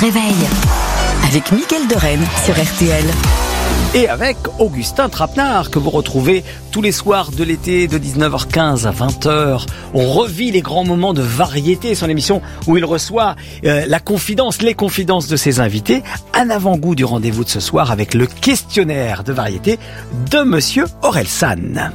réveil. Avec Mickaël de Rennes sur RTL. Et avec Augustin Trapenard, que vous retrouvez tous les soirs de l'été de 19h15 à 20h. On revit les grands moments de variété, son émission où il reçoit les confidences de ses invités. Un avant-goût du rendez-vous de ce soir avec le questionnaire de variété de Monsieur Orelsan.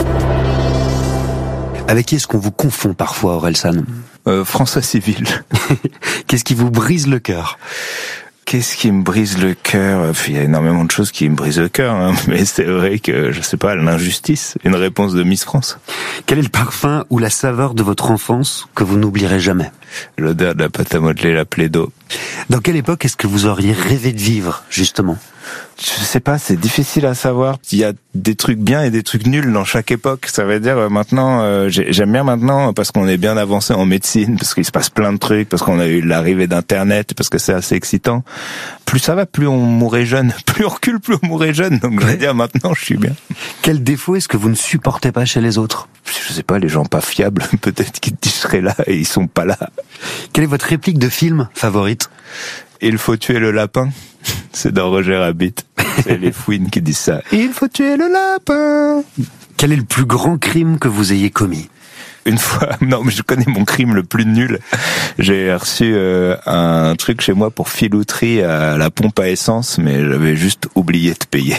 Avec qui est-ce qu'on vous confond parfois, Orelsan ? François Civil. Qu'est-ce qui vous brise le cœur ? Qu'est-ce qui me brise le cœur ? Il y a énormément de choses qui me brisent le cœur, hein. Mais c'est vrai que, je sais pas, l'injustice, une réponse de Miss France. Quel est le parfum ou la saveur de votre enfance que vous n'oublierez jamais ? L'odeur de la pâte à modeler, la Plaido. Dans quelle époque est-ce que vous auriez rêvé de vivre, justement ? Je sais pas, c'est difficile à savoir. Il y a des trucs bien et des trucs nuls dans chaque époque. Ça veut dire maintenant, j'aime bien maintenant parce qu'on est bien avancé en médecine, parce qu'il se passe plein de trucs, parce qu'on a eu l'arrivée d'Internet, parce que c'est assez excitant. Plus ça va, plus on mourrait jeune. Plus on recule, plus on mourrait jeune. Donc je veux dire, maintenant, je suis bien. Quel défaut est-ce que vous ne supportez pas chez les autres ? Je sais pas, les gens pas fiables, peut-être qu'ils seraient là et ils sont pas là. Quelle est votre réplique de film favorite ? Il faut tuer le lapin. C'est dans Roger Rabbit. C'est les fouines qui disent ça. Il faut tuer le lapin. Quel est le plus grand crime que vous ayez commis ? Une fois, non, mais je connais mon crime le plus nul. J'ai reçu un truc chez moi pour filouterie à la pompe à essence, mais j'avais juste oublié de payer.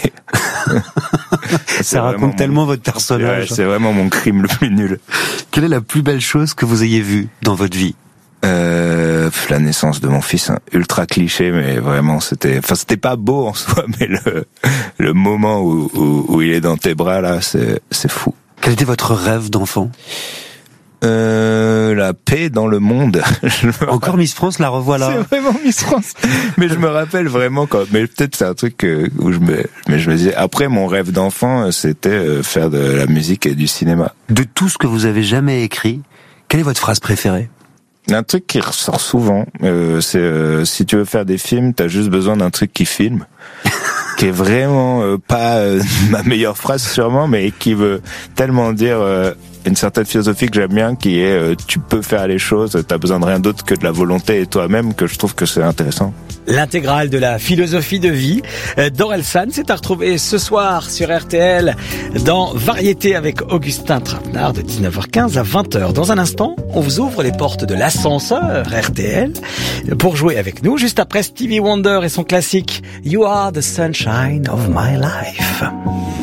Ça raconte tellement votre personnage. Ouais, c'est vraiment mon crime le plus nul. Quelle est la plus belle chose que vous ayez vue dans votre vie ? La naissance de mon fils, hein. Ultra cliché, mais vraiment c'était pas beau en soi, mais le moment où il est dans tes bras là, c'est fou. Quel était votre rêve d'enfant ? La paix dans le monde. Encore Miss France, la revoilà. C'est vraiment Miss France. Mais je me rappelle vraiment mais peut-être c'est un truc où je me disais, après mon rêve d'enfant, c'était faire de la musique et du cinéma. De tout ce que vous avez jamais écrit, quelle est votre phrase préférée ? Un truc qui ressort souvent, c'est si tu veux faire des films, t'as juste besoin d'un truc qui filme, qui est vraiment pas ma meilleure phrase sûrement, mais qui veut tellement dire une certaine philosophie que j'aime bien, qui est tu peux faire les choses, t'as besoin de rien d'autre que de la volonté et toi-même, que je trouve que c'est intéressant. L'intégrale de la philosophie de vie d'Orelsan, c'est à retrouver ce soir sur RTL dans Variété avec Augustin Trapenard de 19h15 à 20h. Dans un instant, on vous ouvre les portes de l'ascenseur RTL pour jouer avec nous, juste après Stevie Wonder et son classique You Are the Sunshine of My Life.